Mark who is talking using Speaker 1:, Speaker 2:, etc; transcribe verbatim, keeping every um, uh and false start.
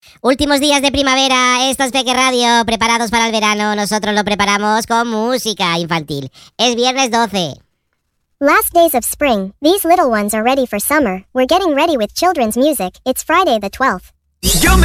Speaker 1: Últimos días de primavera, esto es Peque Radio, preparados para el verano, nosotros lo preparamos con música infantil. Es viernes doce.
Speaker 2: Last days of spring, these little ones are ready for summer. We're getting ready with children's music. It's Friday the twelfth.
Speaker 3: Yo